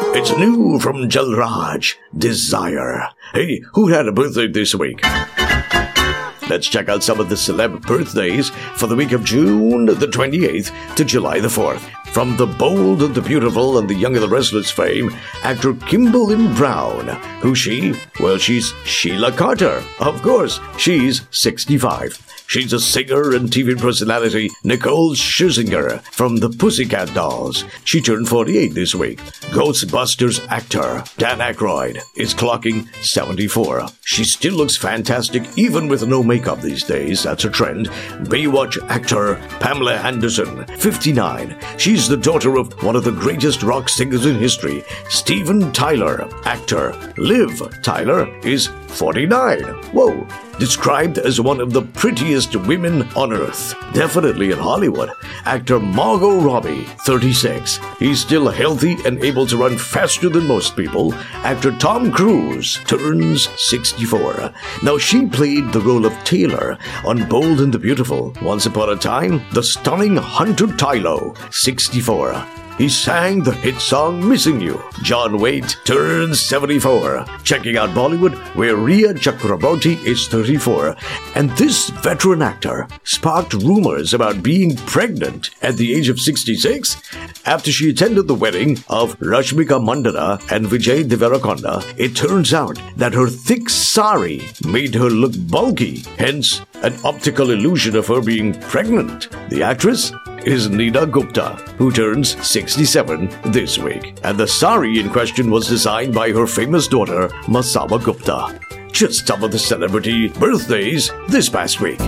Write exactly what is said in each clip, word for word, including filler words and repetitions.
It's new from Jalraj, Desire. Hey, who had a birthday this week? Let's check out some of the celeb birthdays for the week of June the twenty-eighth to July the fourth. From The Bold and the Beautiful and The Young and the Restless fame, actor Kimberly Brown. Who's she? Well, she's Sheila Carter. Of course, she's sixty-five. She's a singer and T V personality, Nicole Scherzinger from the Pussycat Dolls. She turned forty-eight this week. Ghostbusters actor Dan Aykroyd is clocking seventy-four. She still looks fantastic even with no makeup these days. That's a trend. Baywatch actor Pamela Anderson, fifty-nine. She's the daughter of one of the greatest rock singers in history, Steven Tyler. Actor Liv Tyler is forty-nine. Whoa. Described as one of the prettiest women on earth, definitely in Hollywood. Actor Margot Robbie, thirty-six. He's still healthy and able to run faster than most people. Actor Tom Cruise turns sixty-four. Now, she played the role of Taylor on Bold and the Beautiful. Once upon a time, the stunning Hunter Tylo, sixty-four. He sang the hit song Missing You. John Waite turns seventy-four. Checking out Bollywood, where Rhea Chakraborty is thirty-four. And this veteran actor sparked rumors about being pregnant at the age of sixty-six after she attended the wedding of Rashmika Mandanna and Vijay Deverakonda. It turns out that her thick sari made her look bulky, hence an optical illusion of her being pregnant. The actress is Neena Gupta, who turns sixty-seven this week. And the sari in question was designed by her famous daughter, Masaba Gupta. Just some of the celebrity birthdays this past week.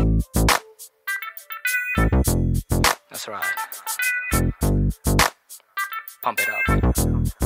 That's right. Pump it up.